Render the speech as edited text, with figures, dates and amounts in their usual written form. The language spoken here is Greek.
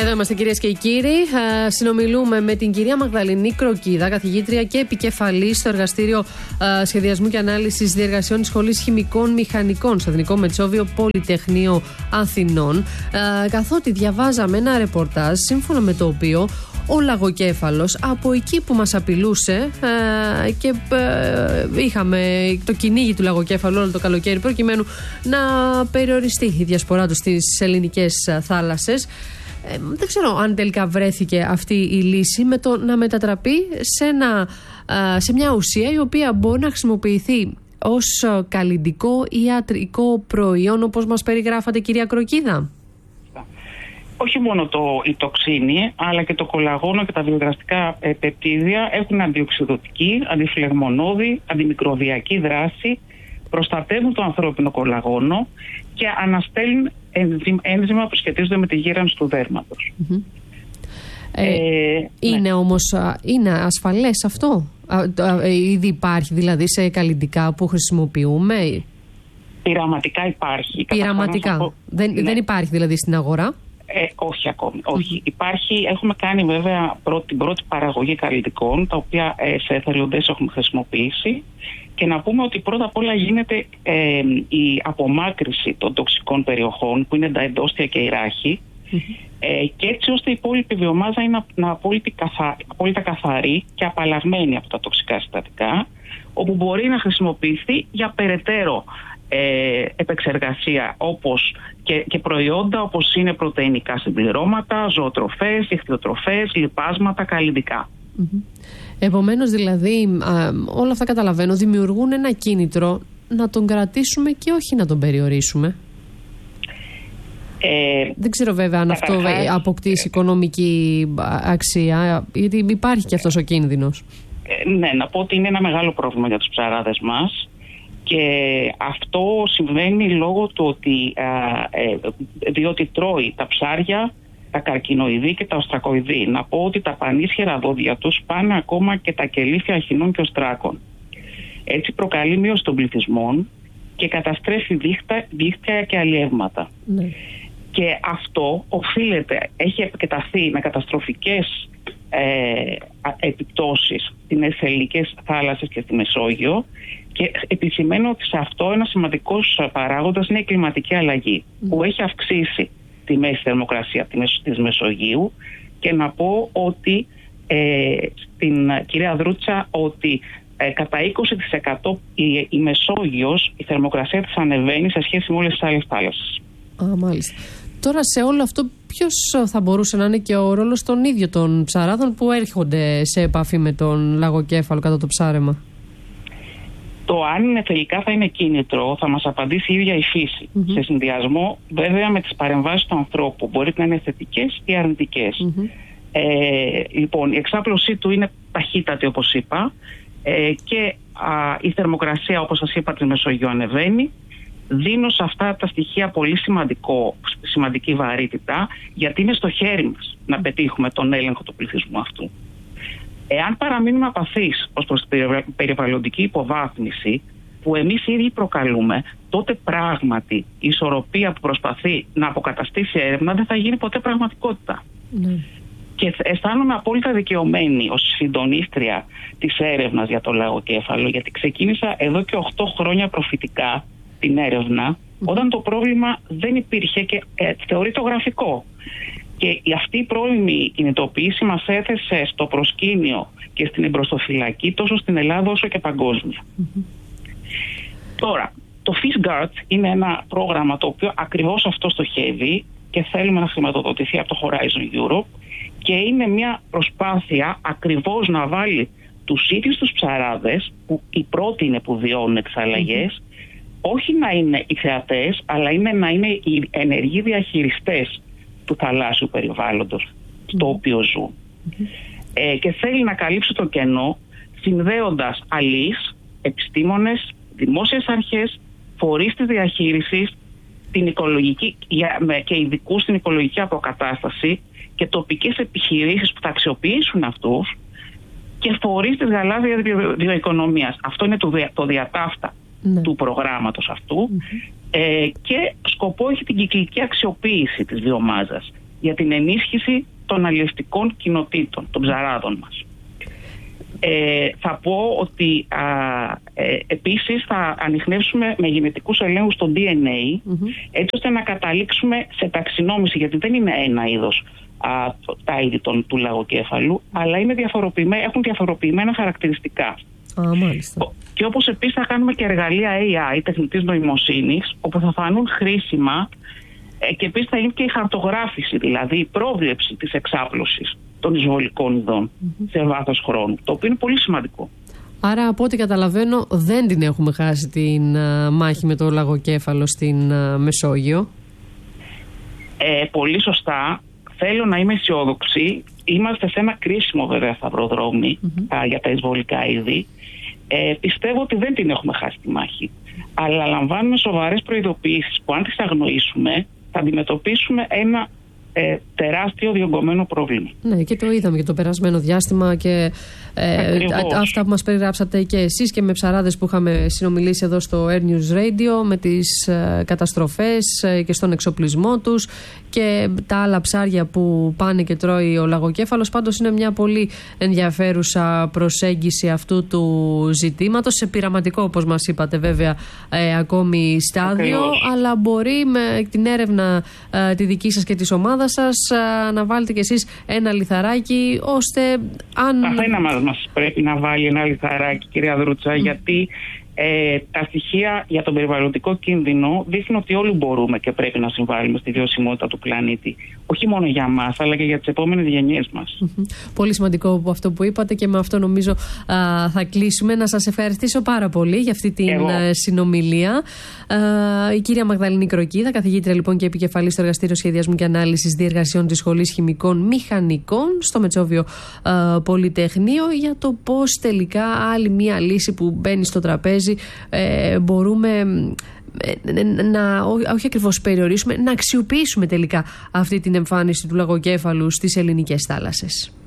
Εδώ είμαστε, κυρίες και κύριοι. Συνομιλούμε με την κυρία Μαγδαληνή Κροκίδα, καθηγήτρια και επικεφαλής στο Εργαστήριο Σχεδιασμού και Ανάλυσης Διεργασιών της Σχολής Χημικών Μηχανικών στο Εθνικό Μετσόβιο Πολυτεχνείο Αθηνών. Καθότι διαβάζαμε ένα ρεπορτάζ σύμφωνα με το οποίο ο λαγοκέφαλος από εκεί που μας απειλούσε και είχαμε το κυνήγι του λαγοκέφαλου όλο το καλοκαίρι προκειμένου να περιοριστεί η διασπορά του στις ελληνικές θάλασσες. Δεν ξέρω αν τελικά βρέθηκε αυτή η λύση με το να μετατραπεί σε μια ουσία η οποία μπορεί να χρησιμοποιηθεί ως καλλυντικό ή ιατρικό προϊόν, όπως μας περιγράφατε, κυρία Κροκίδα. Όχι μόνο η τοξίνη, αλλά και το κολαγόνο και τα διαδραστικά πεπτίδια έχουν αντιοξειδωτική, αντιφλεγμονώδη, αντιμικροβιακή δράση, προστατεύουν το ανθρώπινο κολαγόνο και αναστέλνουν ένζημα που σχετίζονται με τη γύρανση του δέρματος. Είναι όμως ασφαλές αυτό? Ήδη υπάρχει δηλαδή σε καλλυντικά που χρησιμοποιούμε? Πειραματικά υπάρχει. Πειραματικά. Δεν υπάρχει δηλαδή στην αγορά? Όχι ακόμη. Όχι. Υπάρχει, έχουμε κάνει βέβαια την πρώτη παραγωγή καλλυντικών, τα οποία σε εθελοντές έχουμε χρησιμοποιήσει. Και να πούμε ότι πρώτα απ' όλα γίνεται η απομάκρυση των τοξικών περιοχών, που είναι τα εντόστια και η ράχη, και έτσι ώστε η υπόλοιπη βιομάζα είναι απόλυτα καθαρή και απαλλαγμένη από τα τοξικά συστατικά, όπου μπορεί να χρησιμοποιηθεί για περαιτέρω επεξεργασία και προϊόντα όπως είναι πρωτεϊνικά συμπληρώματα, ζωοτροφές, ηχθειοτροφές, λιπάσματα, καλλυντικά. Επομένως δηλαδή όλα αυτά, καταλαβαίνω, δημιουργούν ένα κίνητρο να τον κρατήσουμε και όχι να τον περιορίσουμε. Δεν ξέρω βέβαια αν αυτό αποκτήσει οικονομική αξία, γιατί υπάρχει και αυτός ο κίνδυνος. Ναι, να πω ότι είναι ένα μεγάλο πρόβλημα για τους ψαράδες μας. Και αυτό συμβαίνει λόγω του ότι διότι τρώει τα ψάρια, τα καρκινοειδή και τα οστρακοειδή. Να πω ότι τα πανίσχυρα δόντια τους πάνε ακόμα και τα κελύφια αχινών και οστράκων. Έτσι προκαλεί μείωση των πληθυσμών και καταστρέφει δίχτυα και αλλιεύματα. Ναι. Και αυτό έχει επεκταθεί με καταστροφικές επιπτώσεις στις ελληνικές θάλασσες και στη Μεσόγειο, και επισημαίνω ότι σε αυτό ένα σημαντικός παράγοντας είναι η κλιματική αλλαγή, που έχει αυξήσει τη μέση θερμοκρασία της Μεσογείου. Και να πω ότι στην κυρία Δρούτσα ότι κατά 20% η Μεσόγειος, η θερμοκρασία της ανεβαίνει σε σχέση με όλες τις άλλες θάλασσες. Μάλιστα. Τώρα σε όλο αυτό ποιος θα μπορούσε να είναι και ο ρόλος των ίδιων των ψαράδων που έρχονται σε επαφή με τον λαγοκέφαλο κατά το ψάρεμα? Το αν είναι τελικά θα είναι κίνητρο θα μας απαντήσει η ίδια η φύση. Σε συνδυασμό βέβαια με τις παρεμβάσεις του ανθρώπου. Μπορεί να είναι θετικές ή αρνητικές. Λοιπόν, η εξάπλωσή του είναι ταχύτατη, όπως είπα, και η θερμοκρασία, όπως σας είπα, της Μεσογείου ανεβαίνει. Δίνω σε αυτά τα στοιχεία πολύ σημαντική βαρύτητα, γιατί είναι στο χέρι μας να πετύχουμε τον έλεγχο του πληθυσμού αυτού. Εάν παραμείνουμε απαθείς ως προς την περιβαλλοντική υποβάθμιση που εμείς ήδη προκαλούμε, τότε πράγματι η ισορροπία που προσπαθεί να αποκαταστήσει η έρευνα δεν θα γίνει ποτέ πραγματικότητα. Και αισθάνομαι απόλυτα δικαιωμένη ως συντονίστρια της έρευνας για το λαγοκέφαλο, γιατί ξεκίνησα εδώ και 8 χρόνια προφητικά την έρευνα, όταν το πρόβλημα δεν υπήρχε και θεωρείται γραφικό. Και αυτή η πρώιμη κινητοποίηση μας έθεσε στο προσκήνιο και στην εμπροστοφυλακή τόσο στην Ελλάδα όσο και παγκόσμια. Τώρα, το Fish Guard είναι ένα πρόγραμμα το οποίο ακριβώς αυτό στοχεύει και θέλουμε να χρηματοδοτηθεί από το Horizon Europe, και είναι μια προσπάθεια ακριβώς να βάλει τους ίδιους τους ψαράδες, που οι πρώτοι είναι που βιώνουν τις αλλαγές, όχι να είναι οι θεατές, αλλά να είναι οι ενεργοί διαχειριστές του θαλάσσιου περιβάλλοντος στο οποίο ζουν. Και θέλει να καλύψει το κενό συνδέοντας αλείς, επιστήμονες, δημόσιες αρχές, φορείς της διαχείρισης, την οικολογική, και ειδικούς στην οικολογική αποκατάσταση, και τοπικές επιχειρήσεις που θα αξιοποιήσουν αυτούς, και φορείς της γαλάζιας βιοοικονομίας. Αυτό είναι το διατάφτα του προγράμματος αυτού, και σκοπό έχει την κυκλική αξιοποίηση της βιομάζας. για την ενίσχυση των αλλιευτικών κοινοτήτων, των ψαράδων μας. Θα πω ότι επίσης θα ανιχνεύσουμε με γενετικούς ελέγχους το DNA, έτσι ώστε να καταλήξουμε σε ταξινόμηση, γιατί δεν είναι ένα είδος τα είδη του λαγοκέφαλου, αλλά έχουν διαφοροποιημένα χαρακτηριστικά. Μάλιστα. Και όπως επίσης θα κάνουμε και εργαλεία AI, τεχνητής νοημοσύνης, όπου θα φανούν χρήσιμα, και επίσης θα γίνει και η χαρτογράφηση, δηλαδή η πρόβλεψη της εξάπλωσης των εισβολικών ειδών σε βάθος χρόνου, το οποίο είναι πολύ σημαντικό. Άρα, από ό,τι καταλαβαίνω, δεν την έχουμε χάσει την μάχη με το λαγοκέφαλο στην Μεσόγειο. Πολύ σωστά. Θέλω να είμαι αισιόδοξη. Είμαστε σε ένα κρίσιμο βέβαια σταυροδρόμι για τα εισβολικά είδη. Πιστεύω ότι δεν την έχουμε χάσει τη μάχη. Αλλά λαμβάνουμε σοβαρές προειδοποιήσεις που αν τις αγνοήσουμε θα αντιμετωπίσουμε ένα τεράστιο διωγγωμένο πρόβλημα. Ναι, και το είδαμε και το περασμένο διάστημα και αυτά που μας περιγράψατε και εσείς και με ψαράδες που είχαμε συνομιλήσει εδώ στο Air News Radio, με τις καταστροφές και στον εξοπλισμό τους και τα άλλα ψάρια που πάνε και τρώει ο λαγοκέφαλος. Πάντως είναι μια πολύ ενδιαφέρουσα προσέγγιση αυτού του ζητήματος, σε πειραματικό, όπως μας είπατε βέβαια, ακόμη στάδιο. Ακριβώς. Αλλά μπορεί με την έρευνα τη δική σας και της ομάδας σας να βάλετε κι εσείς ένα λιθαράκι, ώστε αν... Καθένα μας πρέπει να βάλει ένα λιθαράκι, κυρία Δρούτσα, γιατί τα στοιχεία για τον περιβαλλοντικό κίνδυνο δείχνουν ότι όλοι μπορούμε και πρέπει να συμβάλλουμε στη βιωσιμότητα του πλανήτη. Όχι μόνο για μας, αλλά και για τις επόμενες γενιές μας. Πολύ σημαντικό αυτό που είπατε και με αυτό νομίζω θα κλείσουμε. Να σας ευχαριστήσω πάρα πολύ για αυτή την συνομιλία. Η κυρία Μαγδαληνή Κροκίδα, καθηγήτρια λοιπόν και επικεφαλής στο Εργαστήριο Σχεδιασμού και Ανάλυσης Διεργασιών της Σχολής Χημικών Μηχανικών στο Μετσόβιο Πολυτεχνείο, για το πώς τελικά άλλη μία λύση που μπαίνει στο τραπέζι μπορούμε να όχι ακριβώς περιορίσουμε, να αξιοποιήσουμε τελικά αυτή την εμφάνιση του λαγοκέφαλου στις ελληνικές θάλασσες.